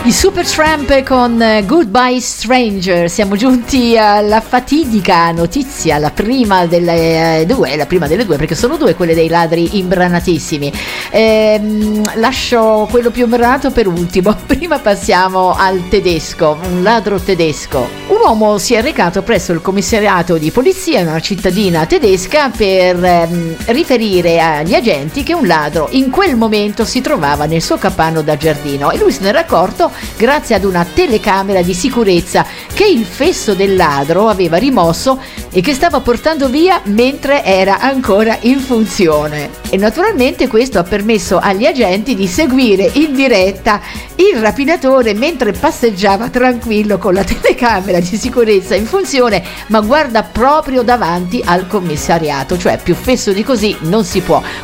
I Supertramp con Goodbye Stranger. Siamo giunti alla fatidica notizia, la prima delle due, perché sono due quelle dei ladri imbranatissimi. Lascio quello più imbranato per ultimo. Prima passiamo al tedesco, un ladro tedesco. Un uomo si è recato presso il commissariato di polizia in una cittadina tedesca per riferire agli agenti che un ladro in quel momento si trovava nel suo capanno da giardino, e lui se n'era accorto grazie ad una telecamera di sicurezza che il fesso del ladro aveva rimosso e che stava portando via mentre era ancora in funzione. E naturalmente questo ha permesso agli agenti di seguire in diretta il rapinatore mentre passeggiava tranquillo con la telecamera di sicurezza in funzione, ma guarda proprio davanti al commissariato, cioè più fesso di così non si può.